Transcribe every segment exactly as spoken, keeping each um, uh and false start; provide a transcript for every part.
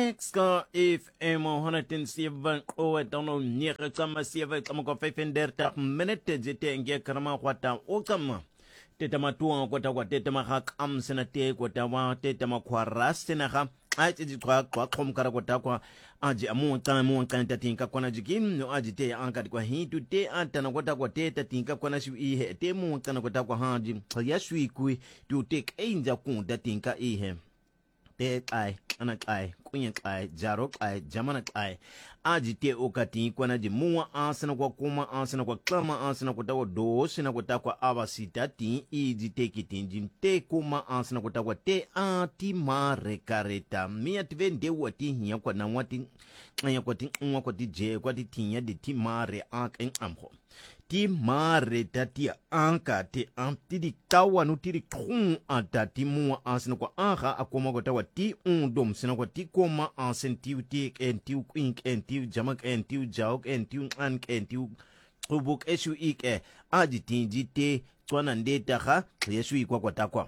Exka F M honderdzeven owe tano nege tsama sewe tsama kwa vijfendertig minute zite nge karama kwata okama teta matuwa kwata kwa teta mahak am senate kwata wa teta makwaras senaha aji jikwa kwa komkara kwata kwa aji amu tana mu kan tatinka kwa najikin no aji te anka kwa hitu te antana kwata kwa teta tinka kwa nashu ihe te mu tana kwata kwa haji ya shui kui tu tek einja kun tatinka ihe te kai ana kai kunya kai jaro kai jamana kai aji te okati kwa naji muwa asana kwa kuma asana kwa klama asana kwa tawa do sina kwa takwa abasita ti iji te kitinji te kuma asana kwa takwa te ati mare kareta miya tive nde wati hiya kwa na wati anya kwa ti nwa kwa ti je kwa ti tinya di ti mare anka amho ti mare tati anka te anti di kawa no tiri kung atati muwa asana kwa anka akoma kwa tawa ti undom sina kwa ti koma asentiu ti entiu kwink entiu jamak entiu jauk entiu ank entiu ubuk eshu ike aji tinji te twana ndeta ha yeshu ikwa kwa takwa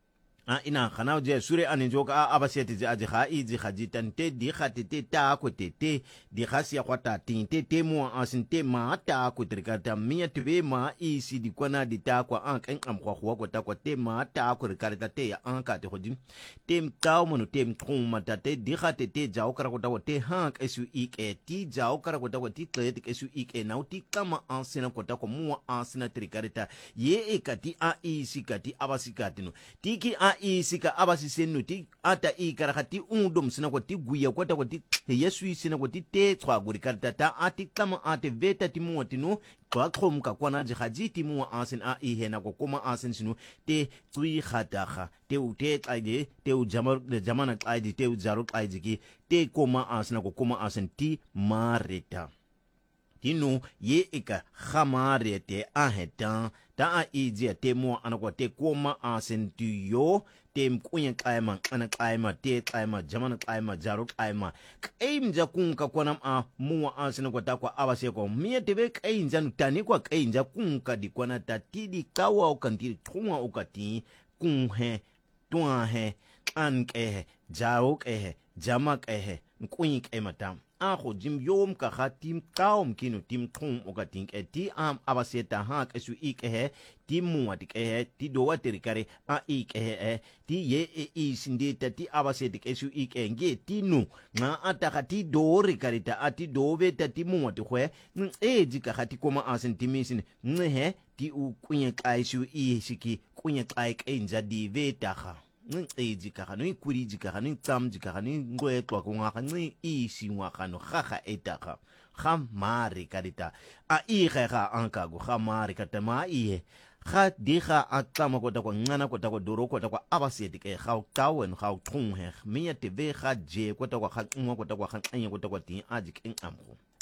a ina khana je sure aninjoka a abaseti je aji kha iji khajitan te di khate te ta ko te te di khasi kwa ta tin te te mo asin te ma ta ko trikata miya tve ma isi di kwana di ta kwa an kan am kwa kwa ta kwa te ma ta ko rikarta te ya an ka te khojin tem taw mo tem khum mata te di khate te jaw kara ko ta ko te han esu ik ti jaw kara ko ta ko ti te esu ik na uti kama ansina ko ta ko mo ansina trikarta ye ekati a isi kati abasikati no tiki a isika abasi senuti ata ikarakati undom sina kwa ti guya kwa ta kwa ti yesu sina kwa ti te kwa guri karta ta ati kama ate veta ti muwa tinu kwa kromka kwa na jihaji ti muwa asin a ihe na kwa kuma asin sinu te tui khataha te u te kaide te u jamar jamana kaide te u jaru kaide ki te kuma asin kwa kuma asin ti marita tinu ye ika khamare te ahetan ta a iji te mo anakwa te koma asin tu yo te mkunya kaima ana kaima te kaima jamana kaima jaru kaima kaim ja kunka kwa nam a muwa asin kwa ta kwa abase ko miye tebe kaim ja nutani kwa kaim ja kunka di kwa na tatidi kawa ukantiri tunga ukati kunhe tuahe anke jaru kehe jamak ehe mkunya kaima tam ako jim yom ka ha tim kaum kinu tim tung oka tink e ti am abaseta ha kesu ik he tim muatik e ti doa terikare a ik e ti ye e isindeta ti abaseta kesu ik e nge ti nu nga ataka ti do rikarita ati do veta ti muatik we e jika hati koma asen timisin nhe ti u kunye kaisu i siki kunye kaik e njadi veta ha ngi jika no ikuri jika no tsam jika no ngwetwa ko nga ngi isi ngwa kano gaga etaka ga mari kadita a i ga anka go ga mari katama i ga diga atlama ko ta ko ngana ko ta ko doro ko ta ko abaseti ke ga tawen ga thung he miya te ve ga je ko ta ko ga ngwa ko ta ko ga anya ko ta ko tin ajik en amgo